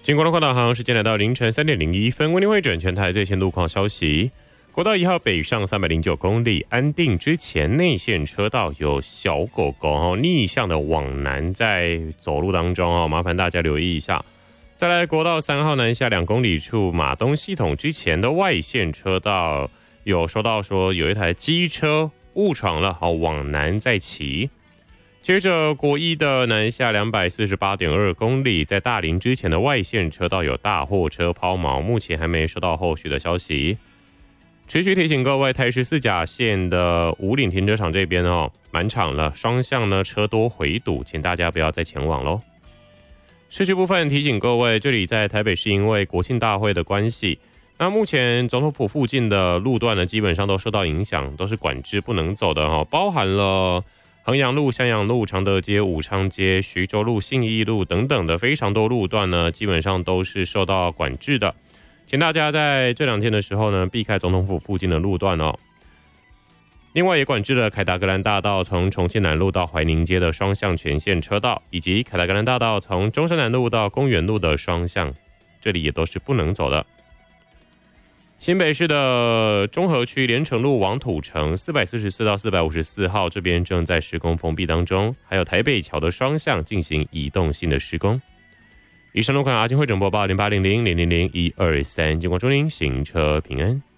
经过了快导航，时间来到凌晨3点01分，为您会转全台最新路况消息。国道1号北上309公里，安定之前内线车道有小狗狗逆向的往南在走路当中麻烦大家留意一下。再来国道3号南下2公里处马东系统之前的外线车道有收到说有一台机车误闯了往南在骑。接着国一的南下248.2公里，在大林之前的外线车道有大货车抛锚，目前还没收到后续的消息。持续提醒各位，台十四甲线的武岭停车场这边满场了，双向呢车多回堵，请大家不要再前往咯。市区部分提醒各位，这里在台北市因为国庆大会的关系，那目前总统府附近的路段呢基本上都受到影响，都是管制不能走的包含了衡阳路、襄阳路、常德街、武昌街、徐州路、信义路等等的非常多路段呢，基本上都是受到管制的，请大家在这2天的时候呢，避开总统府附近的路段哦。另外也管制了凯达格兰大道从重庆南路到怀宁街的双向全线车道，以及凯达格兰大道从中山南路到公园路的双向，这里也都是不能走的。新北市的中和区连城路往土城444到454号这边正在施工封闭当中，还有台北桥的双向进行移动性的施工。以上路况阿金会整播报0800000123，经过祝您行车平安。